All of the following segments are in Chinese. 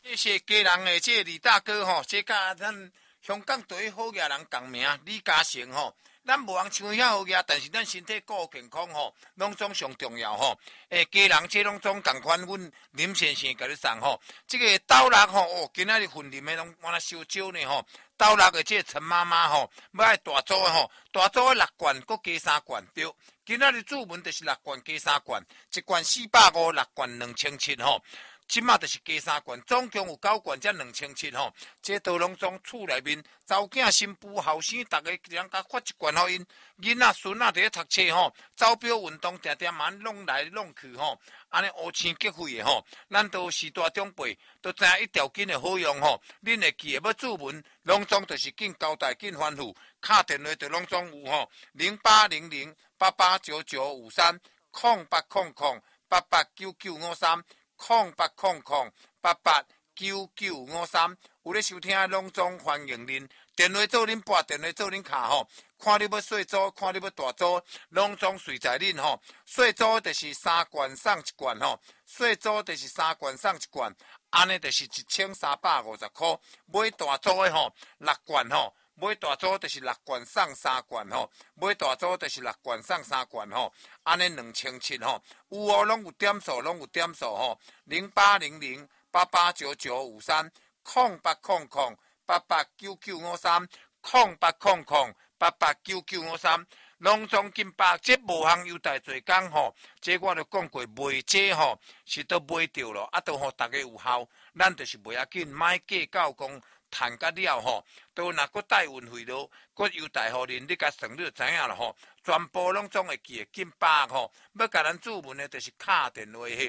谢谢家人的这个李大哥吼，这甲咱香港第一好野人共名李嘉诚吼。咱无人像遐好野，但是咱身体顾健康吼，拢总上重要吼。家人这拢总共款，阮林先生甲你送吼。这个豆蜡吼，哦，今仔日份林的拢完了伤少呢吼。豆蜡的这个陈妈妈吼，要爱大组的吼，大组的6罐，搁加3罐对。今仔日注文就是6罐加3罐，1罐450，6罐2700吼。即马就是加3罐，总共有9罐，才2700吼。这都拢总厝内面，查某囝、新妇、后生，逐个人甲发1罐互因。囡仔、孙仔伫咧读册吼，走表运动，定定嘛弄来弄去吼。安尼乌青结肺的吼，咱都时大长辈都知影一条筋的好用吼。恁会记的要注文，拢总就是紧交代、紧吩咐，敲电话就拢总有吼。0800889953，0800889953。0800889953，有咧收听的拢总欢迎恁，电话做恁拨，电话做恁卡吼。看你要细组，看你要大组，拢总随在恁吼。细组就是3罐送1罐吼，细组就是3罐送1罐，安尼就是1350块。买大组的吼，6罐吼。买大组就是6罐送3罐吼，买大组就是6罐送3罐吼，安尼2700吼，有哦，拢有点数，拢有点数吼。0800889953，0800889953，拢总紧把，这无项优待做工吼，这我都讲过，卖这吼是都买着咯，都互大家有效，咱就是袂要紧，莫计较讲。赚甲了吼，都若搁带运费咯，搁优待互恁，你甲算你就知影了吼。全部拢总会记，紧把吼。要甲咱注文的，就是敲电话迄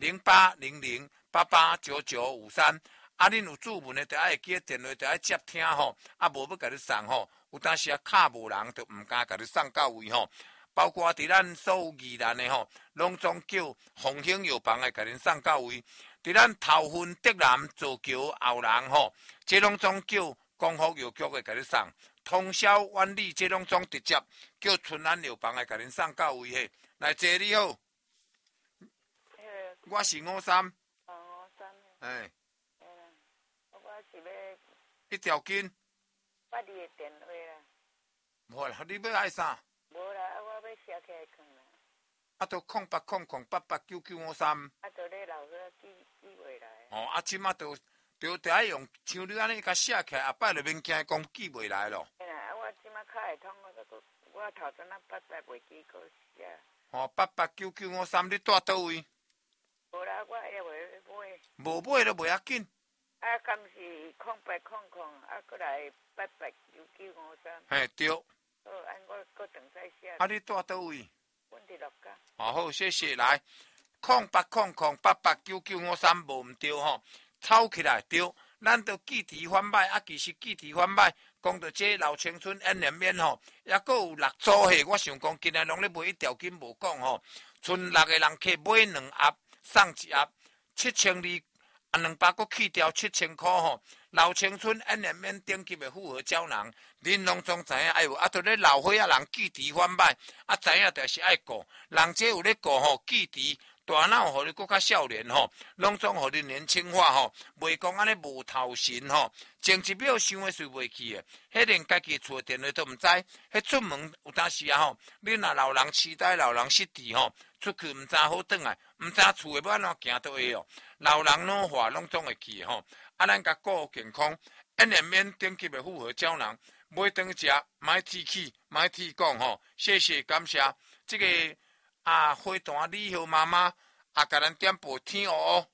0800889953。恁有注文的，就爱记电话，就爱接听吼。无要甲你送吼，有当时敲无人，就毋敢甲你送到位吼。包括伫咱所有宜兰的吼，拢总叫丰兴药房来甲恁送到位。伫咱头份、德南、造桥、后人吼，这拢总叫光复药局的甲你送，通宵万里这拢总直接叫春安药房来甲恁送到位嘿。来坐你好，我是53。 53。 哎。 我是要一条筋。 捌你的电话啦。 无啦，你要爱啥？ 无啦，我要写起来看啦。 都0800889953。 都咧留个记袂来。 哦，即马就爱用像你安尼甲写起来，下摆就免惊讲记袂来咯。 嘿啦，我即马较会通，我头前800袂记过写。 哦，889953，你住倒位？ 无啦，我也袂买。 无买都袂要紧。 敢是0800，过来889953。 嘿，对。 好，我搁等再写。 你住倒位？ 阮伫6甲。 好，谢谢。来，0800889953无毋对吼，抄起来对。咱都记题反歹，其实记题反歹。讲到这老青春演连面吼，也搁有6组嘿。我想讲，今日拢咧卖一条筋无讲吼，剩6个人客买2盒，送1盒，7200，2包搁去掉7000块吼。老青春演连面顶级的复合胶囊，恁拢总知影爱有，都咧老岁仔人记题反歹，知影就是爱顾，人这有咧顾吼，记题。大脑互你搁较少年吼，拢总互你年轻化吼，袂讲安尼无头神吼，前一秒想的是袂去的，迄连家己厝电话都毋知，迄出门有当时吼，你若老人痴呆、老人失智吼，出去毋知好转来，毋知厝的要安怎行倒会哦，老人老化拢总会去吼，咱甲顾健康，一年免顶级的复合胶囊，买顿食，莫提起，莫提讲吼，谢谢感谢，这个。花坛李后妈妈，甲咱点播天哦。